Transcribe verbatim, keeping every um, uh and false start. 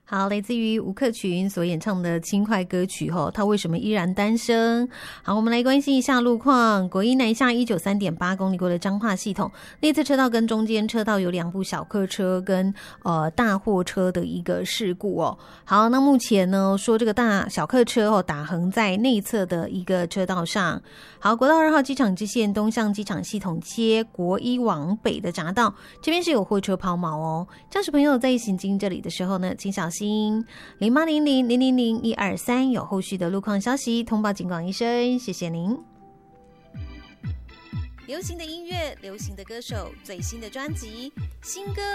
好，来自于吴克群所演唱的轻快歌曲吼，他为什么依然单身？好，我们来关心一下路况。国一南下一九三点八公里过的彰化系统，内侧车道跟中间车道有两部小客车跟呃大货车的一个事故哦。好，那目前呢说这个大小客车哦打横在内侧的一个车道上。好，国道二号机场支线东向机场系统街国一往北的匝道，这边是有货车抛锚哦。驾驶朋友在行经这里的时候呢，请小心。零八零零零零零一二三有后续的路况消息通报警广一声，谢谢您。流行的音乐，流行的歌手，最新的专辑，新歌